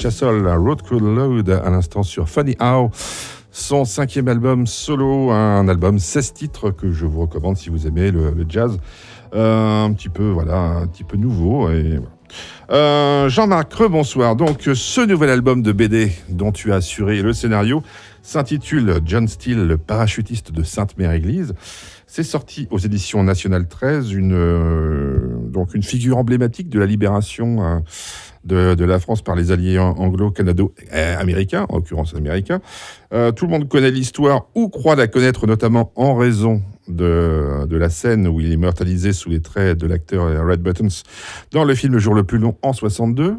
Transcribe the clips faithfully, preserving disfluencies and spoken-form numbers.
Castle, Road Could Load, à l'instant sur Funny How, son cinquième album solo, un album seize titres que je vous recommande si vous aimez le, le jazz, euh, un petit peu, voilà, un petit peu nouveau. Et voilà. Euh, Jean-Marc, rebonsoir. Donc, ce nouvel album de B D dont tu as assuré le scénario s'intitule John Steele, le parachutiste de Sainte-Mère-Église. C'est sorti aux éditions National treize, une, euh, donc une figure emblématique de la libération euh, de, de la France par les alliés anglo-canado-américains, en l'occurrence américains. Euh, tout le monde connaît l'histoire ou croit la connaître, notamment en raison de, de la scène où il est immortalisé sous les traits de l'acteur Red Buttons dans le film Le jour le plus long en soixante-deux.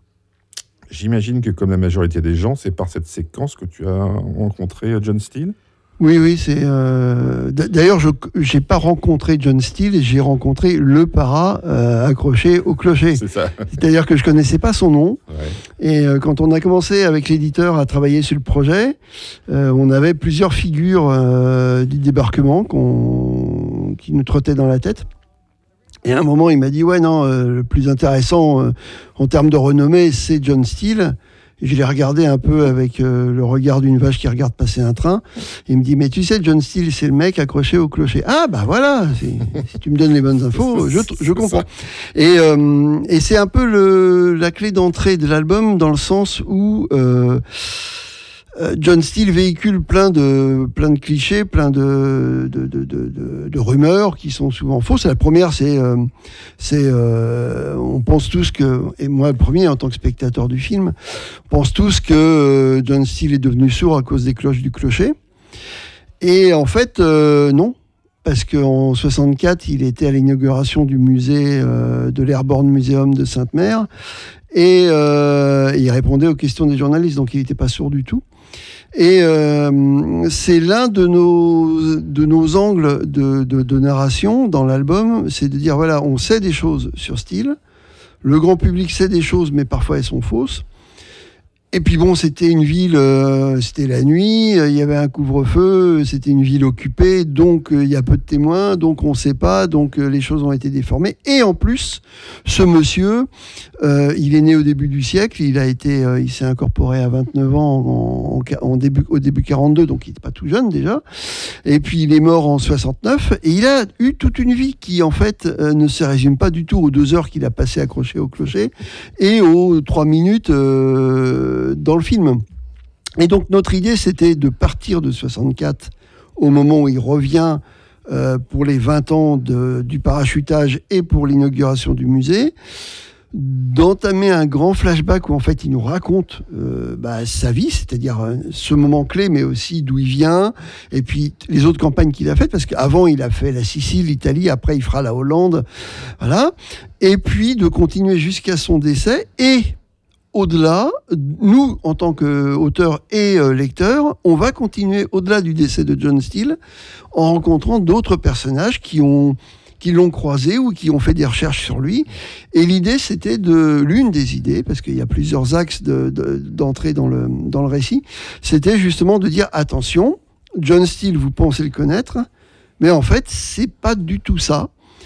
J'imagine que, comme la majorité des gens, c'est par cette séquence que tu as rencontré John Steele. Oui, oui, c'est. Euh... D'ailleurs, je n'ai pas rencontré John Steele, j'ai rencontré le para euh, accroché au clocher. C'est ça. C'est-à-dire que je ne connaissais pas son nom. Ouais. Et euh, quand on a commencé avec l'éditeur à travailler sur le projet, euh, on avait plusieurs figures euh, du débarquement qu'on... qui nous trottaient dans la tête. Et à un moment, il m'a dit, ouais, non, euh, le plus intéressant euh, en termes de renommée, c'est John Steele. Et je l'ai regardé un peu avec euh, le regard d'une vache qui regarde passer un train. Et il me dit, mais tu sais, John Steele, c'est le mec accroché au clocher. Ah, bah voilà, si tu me donnes les bonnes infos, je, je comprends. Et, euh, et c'est un peu le, la clé d'entrée de l'album, dans le sens où euh, John Steele véhicule plein de, plein de clichés, plein de, de, de, de, de, de rumeurs qui sont souvent fausses. La première, c'est, euh, c'est euh, on pense tous que, et moi le premier en tant que spectateur du film, on pense tous que euh, John Steele est devenu sourd à cause des cloches du clocher. Et en fait, euh, non. Parce qu'en soixante-quatre, il était à l'inauguration du musée euh, de l'Airborne Museum de Sainte-Mère. Et euh, il répondait aux questions des journalistes, donc il n'était pas sourd du tout. Et euh, c'est l'un de nos, de nos angles de, de, de narration dans l'album, c'est de dire, voilà, on sait des choses sur Steele, le grand public sait des choses, mais parfois elles sont fausses. Et puis bon, c'était une ville, euh, c'était la nuit, il y avait un couvre-feu, c'était une ville occupée, donc euh, il y a peu de témoins, donc on ne sait pas, donc euh, les choses ont été déformées. Et en plus, ce monsieur, euh, il est né au début du siècle, il a été, euh, il s'est incorporé à vingt-neuf ans en, en, en début, au début quarante-deux, donc il n'était pas tout jeune déjà. Et puis il est mort en soixante-neuf, et il a eu toute une vie qui en fait euh, ne se résume pas du tout aux deux heures qu'il a passé accroché au clocher et aux trois minutes. Euh, dans le film. Et donc notre idée, c'était de partir de soixante-quatre au moment où il revient euh, pour les vingt ans de, du parachutage et pour l'inauguration du musée, d'entamer un grand flashback où en fait il nous raconte euh, bah, sa vie, c'est-à-dire euh, ce moment clé, mais aussi d'où il vient, et puis les autres campagnes qu'il a faites, parce qu'avant il a fait la Sicile, l'Italie, après il fera la Hollande, voilà, et puis de continuer jusqu'à son décès. Et au-delà, nous, en tant qu'auteurs et euh, lecteurs, on va continuer au-delà du décès de John Steele en rencontrant d'autres personnages qui ont qui l'ont croisé ou qui ont fait des recherches sur lui. Et l'idée, c'était de l'une des idées, parce qu'il y a plusieurs axes de, de, d'entrée dans le dans le récit, c'était justement de dire attention, John Steele, vous pensez le connaître, mais en fait, c'est pas du tout ça.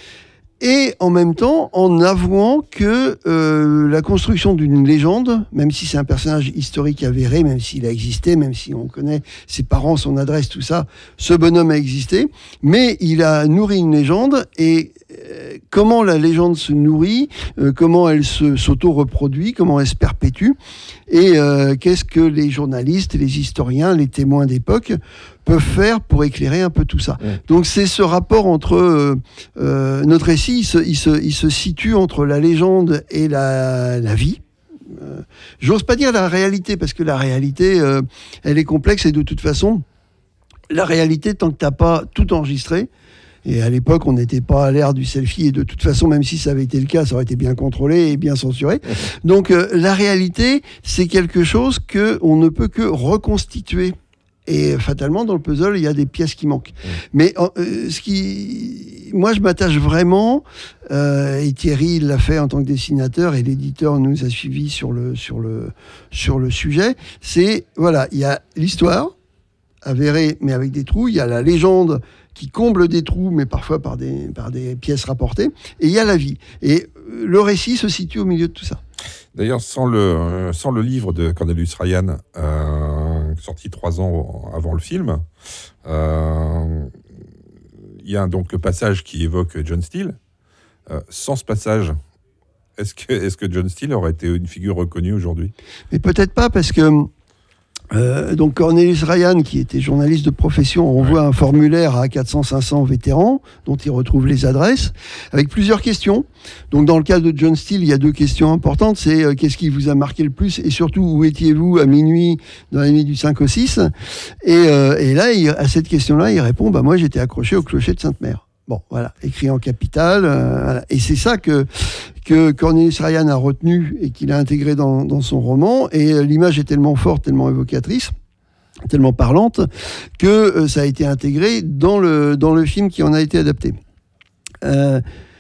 Et en même temps, en avouant que euh, la construction d'une légende, même si c'est un personnage historique avéré, même s'il a existé, même si on connaît ses parents, son adresse, tout ça, ce bonhomme a existé, mais il a nourri une légende. Et euh, comment la légende se nourrit, euh, comment elle se, s'auto-reproduit, comment elle se perpétue, et euh, qu'est-ce que les journalistes, les historiens, les témoins d'époque peuvent faire pour éclairer un peu tout ça. Ouais. Donc c'est ce rapport entre euh, euh, notre récit, il se, il, se, il se situe entre la légende et la, la vie. Euh, j'ose pas dire la réalité, parce que la réalité, euh, elle est complexe, et de toute façon, la réalité, tant que t'as pas tout enregistré, et à l'époque, on n'était pas à l'ère du selfie, et de toute façon, même si ça avait été le cas, ça aurait été bien contrôlé et bien censuré. Donc euh, la réalité, c'est quelque chose qu'on ne peut que reconstituer. Et fatalement, dans le puzzle, il y a des pièces qui manquent. Mmh. Mais euh, ce qui, moi, je m'attache vraiment, euh, et Thierry l'a fait en tant que dessinateur, et l'éditeur nous a suivis sur le, sur le, sur le sujet, c'est, voilà, il y a l'histoire avérée, mais avec des trous, il y a la légende qui comble des trous, mais parfois par des, par des pièces rapportées, et il y a la vie. Et le récit se situe au milieu de tout ça. D'ailleurs, sans le, euh, sans le livre de Cornelius Ryan, euh, sorti trois ans avant le film, euh, il y a donc le passage qui évoque John Steele. Euh, sans ce passage, est-ce que, est-ce que John Steele aurait été une figure reconnue aujourd'hui ? Mais peut-être pas, parce que Euh, donc Cornelius Ryan, qui était journaliste de profession, envoie ouais. un formulaire à quatre cents à cinq cents vétérans, dont il retrouve les adresses, avec plusieurs questions. Donc dans le cas de John Steele, il y a deux questions importantes. C'est euh, qu'est-ce qui vous a marqué le plus, et surtout où étiez-vous à minuit dans la nuit du cinq au six. Et, euh, et là, il, à cette question-là, il répond bah, moi j'étais accroché au clocher de Sainte-Mère. Bon, voilà, écrit en capitale. Euh, voilà. Et c'est ça que, que Cornelius Ryan a retenu et qu'il a intégré dans, dans son roman. Et euh, l'image est tellement forte, tellement évocatrice, tellement parlante, que euh, ça a été intégré dans le, dans le film qui en a été adapté. Euh,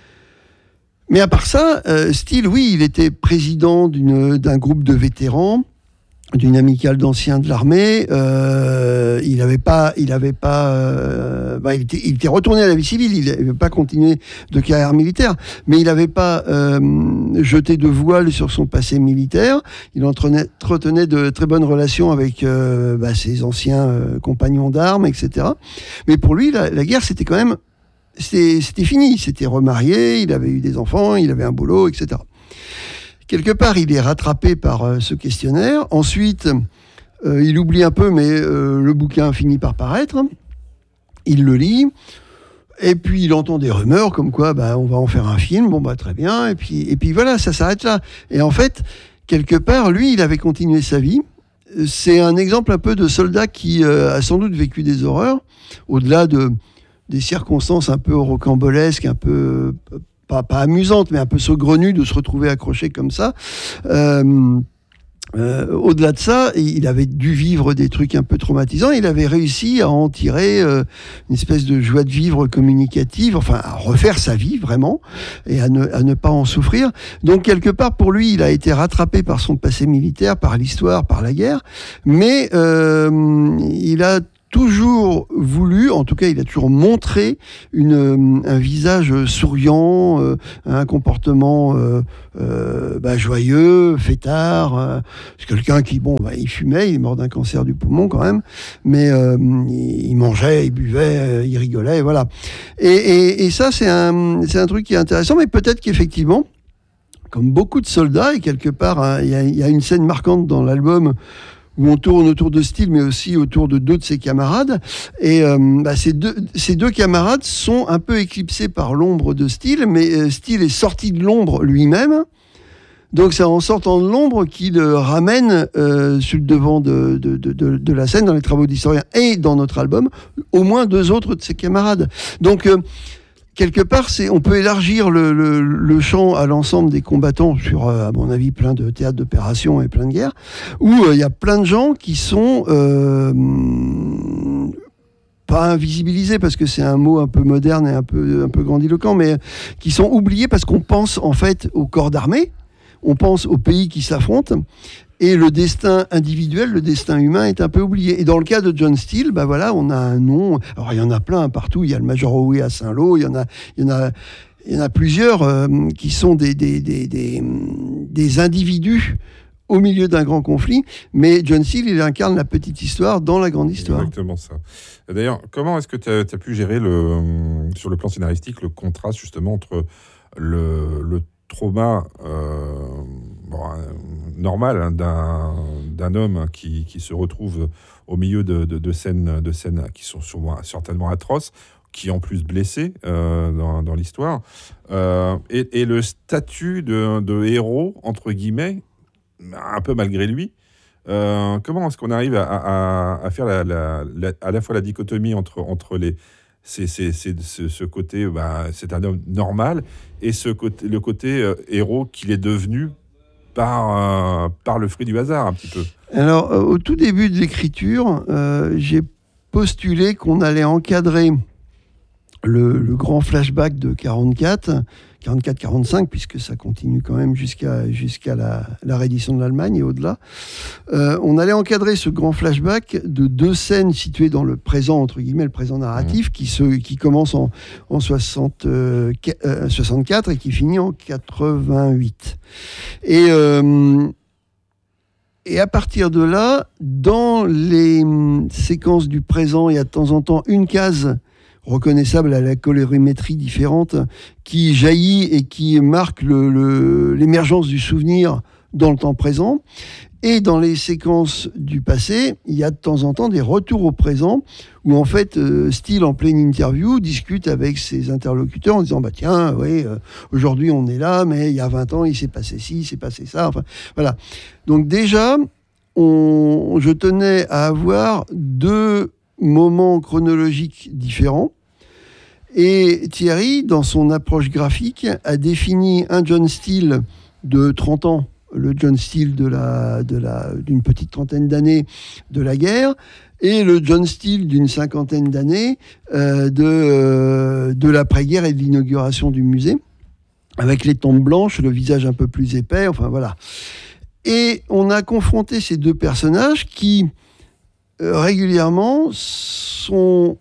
mais à part ça, euh, Steele, oui, il était président d'une, d'un groupe de vétérans, d'une amicale d'anciens de l'armée. Euh, il n'avait pas, il avait pas, euh, bah, il, était, il était retourné à la vie civile. Il n'avait pas continué de carrière militaire, mais il n'avait pas euh, jeté de voile sur son passé militaire. Il entretenait, entretenait de très bonnes relations avec euh, bah, ses anciens euh, compagnons d'armes, et cetera. Mais pour lui, la, la guerre, c'était quand même, c'était, c'était fini. Il s'était remarié, il avait eu des enfants, il avait un boulot, et cetera. Quelque part, il est rattrapé par euh, ce questionnaire. Ensuite, euh, il oublie un peu, mais euh, le bouquin finit par paraître. Il le lit. Et puis, il entend des rumeurs comme quoi bah, on va en faire un film. Bon, bah, très bien. Et puis, et puis voilà, ça s'arrête là. Et en fait, quelque part, lui, il avait continué sa vie. C'est un exemple un peu de soldat qui euh, a sans doute vécu des horreurs, au-delà de, des circonstances un peu rocambolesques, un peu... Pas, pas amusante, mais un peu saugrenue de se retrouver accroché comme ça. Euh, euh, au-delà de ça, il avait dû vivre des trucs un peu traumatisants. Il avait réussi à en tirer euh, une espèce de joie de vivre communicative, enfin à refaire sa vie vraiment, et à ne, à ne pas en souffrir. Donc quelque part, pour lui, il a été rattrapé par son passé militaire, par l'histoire, par la guerre, mais euh, il a toujours voulu, en tout cas il a toujours montré une, un visage souriant, euh, un comportement euh, euh, bah, joyeux, fêtard. Euh, c'est quelqu'un qui, bon, bah, il fumait, il est mort d'un cancer du poumon quand même, mais euh, il, il mangeait, il buvait, euh, il rigolait, voilà. Et, et, et ça, c'est un, c'est un truc qui est intéressant, mais peut-être qu'effectivement, comme beaucoup de soldats, et quelque part, hein, il y a, il y a une scène marquante dans l'album où on tourne autour de Steele, mais aussi autour de deux de ses camarades. Et euh, bah, ces, deux, ces deux camarades sont un peu éclipsés par l'ombre de Steele, mais euh, Steele est sorti de l'ombre lui-même. Donc c'est en sortant de l'ombre qu'il euh, ramène euh, sur le devant de, de, de, de, de la scène, dans les travaux d'historiens et dans notre album, au moins deux autres de ses camarades. Donc... Euh, quelque part, c'est, on peut élargir le, le, le champ à l'ensemble des combattants sur, euh, à mon avis, plein de théâtres d'opération et plein de guerres, où il euh, y a plein de gens qui sont euh, pas invisibilisés, parce que c'est un mot un peu moderne et un peu, un peu grandiloquent, mais qui sont oubliés parce qu'on pense en fait au corps d'armée, on pense aux pays qui s'affrontent, et le destin individuel, le destin humain est un peu oublié. Et dans le cas de John Steele, bah voilà, on a un nom. Alors il y en a plein partout. Il y a le Major Howe à Saint-Lô. Il y en a, il y en a, il y en a plusieurs euh, qui sont des, des, des, des, des individus au milieu d'un grand conflit. Mais John Steele, il incarne la petite histoire dans la grande histoire. Exactement ça. D'ailleurs, comment est-ce que tu as pu gérer le, sur le plan scénaristique le contraste justement entre le, le trauma euh, bon, normal hein, d'un, d'un homme qui, qui se retrouve au milieu de, de, de, scènes, de scènes qui sont souvent, certainement atroces, qui est en plus blessé euh, dans, dans l'histoire, euh, et, et le statut de, de héros, entre guillemets, un peu malgré lui. Euh, comment est-ce qu'on arrive à, à, à faire la, la, la, à la fois la dichotomie entre, entre les... C'est, c'est, c'est, c'est ce côté, bah, c'est un homme normal, et ce côté, le côté euh, héros qu'il est devenu par, euh, par le fruit du hasard, un petit peu. Alors, euh, au tout début de l'écriture, euh, j'ai postulé qu'on allait encadrer le, le grand flashback de quarante-quatre, quarante-quatre quarante-cinq, puisque ça continue quand même jusqu'à, jusqu'à la, la reddition de l'Allemagne et au-delà. Euh, on allait encadrer ce grand flashback de deux scènes situées dans le présent, entre guillemets, le présent narratif, mmh. qui, se, qui commence en, en soixante, euh, soixante-quatre et qui finit en quatre-vingt-huit. Et... Euh, Et à partir de là, dans les séquences du présent, il y a de temps en temps une case reconnaissable à la colorimétrie différente qui jaillit et qui marque le, le, l'émergence du souvenir dans le temps présent. Et dans les séquences du passé, il y a de temps en temps des retours au présent où en fait euh, Steele en pleine interview discute avec ses interlocuteurs en disant bah tiens oui euh, aujourd'hui on est là mais il y a vingt ans il s'est passé ci, il s'est passé ça, enfin voilà. Donc déjà on, je tenais à avoir deux moments chronologiques différents. Et Thierry, dans son approche graphique, a défini un John Steele de trente ans, le John Steele de la, de la, d'une petite trentaine d'années de la guerre, et le John Steele d'une cinquantaine d'années euh, de, euh, de l'après-guerre et de l'inauguration du musée, avec les tempes blanches, le visage un peu plus épais, enfin voilà. Et on a confronté ces deux personnages qui, euh, régulièrement, sont...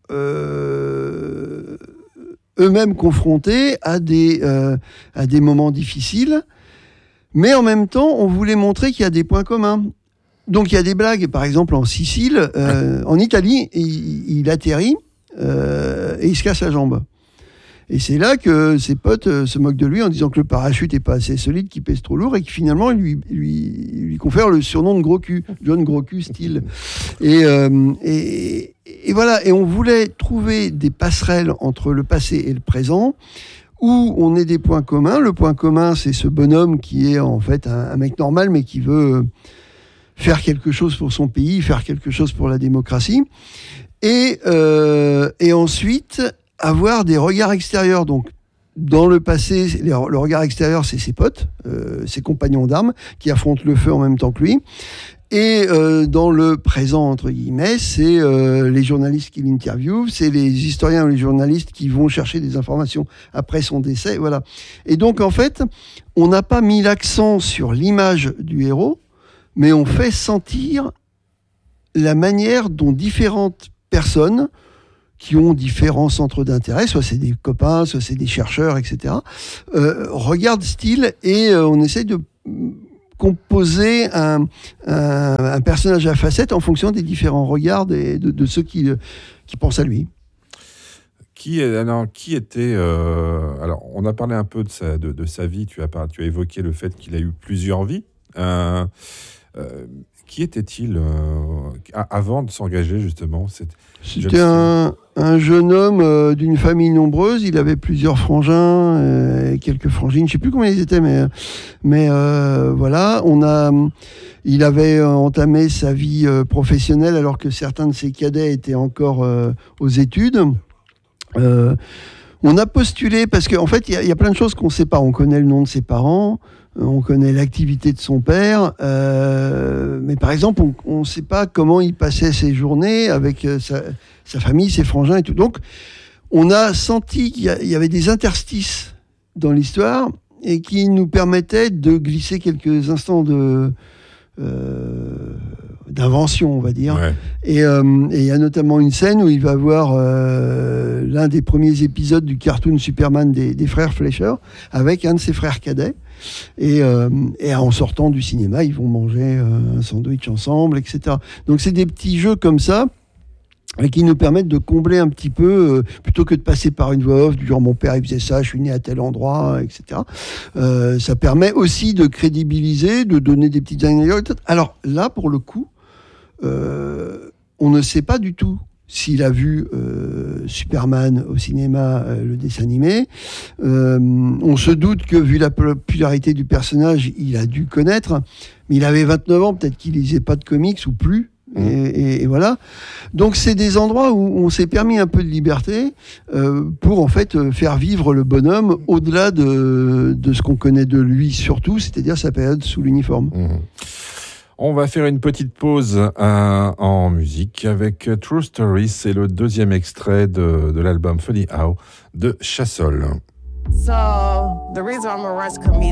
Euh, eux-mêmes confrontés à des, euh, à des moments difficiles, mais en même temps, on voulait montrer qu'il y a des points communs. Donc il y a des blagues, par exemple en Sicile, euh, en Italie, il, il atterrit euh, et il se casse la jambe. Et c'est là que ses potes euh, se moquent de lui en disant que le parachute n'est pas assez solide, qu'il pèse trop lourd, et que finalement, il lui, lui, lui confère le surnom de Gros Cul, John Gros Cul Steele. Et, euh, et, et voilà, et on voulait trouver des passerelles entre le passé et le présent, où on ait des points communs. Le point commun, c'est ce bonhomme qui est en fait un, un mec normal, mais qui veut faire quelque chose pour son pays, faire quelque chose pour la démocratie. Et, euh, et ensuite... avoir des regards extérieurs. Donc, dans le passé, le regard extérieur, c'est ses potes, euh, ses compagnons d'armes, qui affrontent le feu en même temps que lui. Et euh, dans le présent, entre guillemets, c'est euh, les journalistes qui l'interviewent, c'est les historiens ou les journalistes qui vont chercher des informations après son décès. Voilà. Et donc, en fait, on n'a pas mis l'accent sur l'image du héros, mais on fait sentir la manière dont différentes personnes qui ont différents centres d'intérêt, soit c'est des copains, soit c'est des chercheurs, et cetera, euh, regardent Steele et euh, on essaie de composer un, un, un personnage à facettes en fonction des différents regards de, de, de ceux qui, qui pensent à lui. Qui, alors, qui était... Euh, alors, on a parlé un peu de sa, de, de sa vie, tu as, tu as évoqué le fait qu'il a eu plusieurs vies. Euh, euh, qui était-il euh, avant de s'engager, justement? C'était un, un jeune homme euh, d'une famille nombreuse. Il avait plusieurs frangins euh, et quelques frangines. Je ne sais plus combien ils étaient, mais, mais euh, voilà. On a, il avait entamé sa vie euh, professionnelle alors que certains de ses cadets étaient encore euh, aux études. Euh, on a postulé parce qu'en en fait, il y, y a plein de choses qu'on ne sait pas. On connaît le nom de ses parents. On connaît l'activité de son père, euh, mais par exemple, on ne sait pas comment il passait ses journées avec euh, sa, sa famille, ses frangins et tout. Donc, on a senti qu'il y, a, il y avait des interstices dans l'histoire et qui nous permettaient de glisser quelques instants de, euh, d'invention, on va dire. Ouais. Et euh, il y a notamment une scène où il va voir euh, l'un des premiers épisodes du cartoon Superman des, des frères Fleischer avec un de ses frères cadets. Et, euh, et en sortant du cinéma, ils vont manger euh, un sandwich ensemble, et cetera. Donc c'est des petits jeux comme ça et qui nous permettent de combler un petit peu, euh, plutôt que de passer par une voix off du genre mon père il faisait ça, je suis né à tel endroit, et cetera. Euh, ça permet aussi de crédibiliser, de donner des petites anecdotes. Alors là, pour le coup, euh, on ne sait pas du tout s'il a vu euh, Superman au cinéma, euh, le dessin animé. Euh, on se doute que, vu la popularité du personnage, il a dû connaître. Mais il avait vingt-neuf ans, peut-être qu'il lisait pas de comics ou plus. Mmh. Et, et, et voilà. Donc, c'est des endroits où on s'est permis un peu de liberté euh, pour, en fait, faire vivre le bonhomme au-delà de, de ce qu'on connaît de lui, surtout, c'est-à-dire sa période sous l'uniforme. Mmh. On va faire une petite pause euh, en musique avec True Story. C'est le deuxième extrait de, de l'album Funny How de Chassol. So the reason I'm a Rush comedian